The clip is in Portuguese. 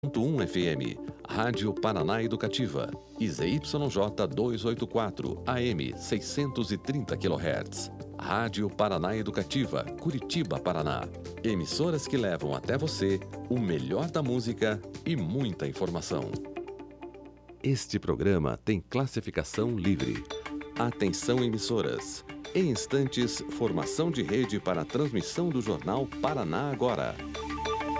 1 FM, Rádio Paraná Educativa, ZYJ 284, AM 630 kHz. Rádio Paraná Educativa, Curitiba, Paraná. Emissoras que levam até você o melhor da música e muita informação. Este programa tem classificação livre. Atenção, emissoras. Em instantes, formação de rede para a transmissão do jornal Paraná Agora.